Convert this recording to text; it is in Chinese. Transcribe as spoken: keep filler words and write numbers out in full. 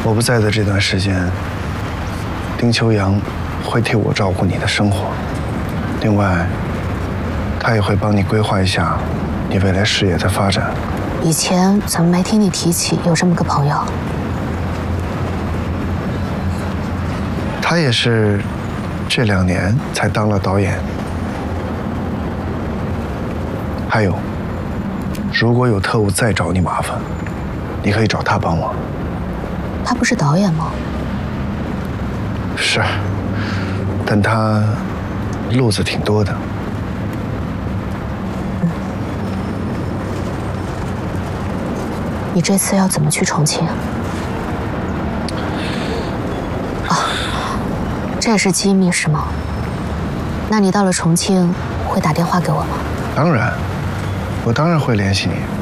我不在的这段时间，丁秋阳会替我照顾你的生活，另外，他也会帮你规划一下你未来事业的发展。 以前怎么没听你提起有这么个朋友？ 他也是这两年才当了导演。还有，如果有特务再找你麻烦，你可以找他帮忙。 他不是导演吗？ 是，但他路子挺多的。 嗯。你这次要怎么去重庆？啊，这也是机密是吗？那你到了重庆会打电话给我吗？ 当然，我当然会联系你。